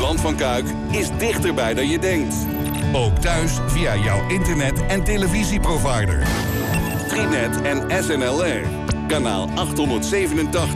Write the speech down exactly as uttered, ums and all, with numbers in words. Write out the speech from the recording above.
Land van Kuik is dichterbij dan je denkt. Ook thuis via jouw internet- en televisieprovider. Freenet en S N L R. Kanaal achthonderdzevenentachtig.